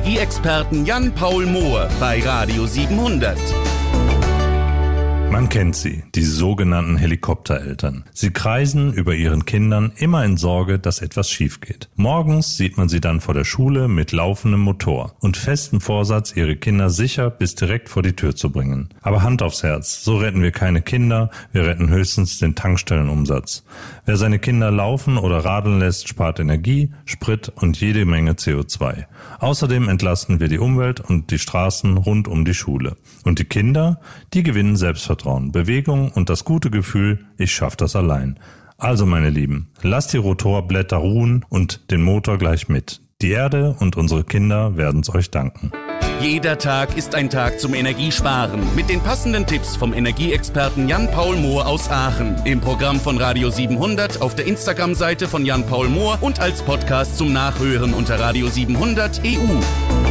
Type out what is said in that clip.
Energieexperten Jan-Paul Mohr bei Radio 700. Man kennt sie, die sogenannten Helikoptereltern. Sie kreisen über ihren Kindern immer in Sorge, dass etwas schief geht. Morgens sieht man sie dann vor der Schule mit laufendem Motor und festem Vorsatz, ihre Kinder sicher bis direkt vor die Tür zu bringen. Aber Hand aufs Herz, so retten wir keine Kinder, wir retten höchstens den Tankstellenumsatz. Wer seine Kinder laufen oder radeln lässt, spart Energie, Sprit und jede Menge CO2. Außerdem entlasten wir die Umwelt und die Straßen rund um die Schule. Und die Kinder, die gewinnen Selbstvertrauen, Bewegung und das gute Gefühl, ich schaff das allein. Also meine Lieben, lasst die Rotorblätter ruhen und den Motor gleich mit. Die Erde und unsere Kinder werden's euch danken. Jeder Tag ist ein Tag zum Energiesparen. Mit den passenden Tipps vom Energieexperten Jan-Paul Mohr aus Aachen. Im Programm von Radio 700, auf der Instagram-Seite von Jan-Paul Mohr und als Podcast zum Nachhören unter Radio 700 EU.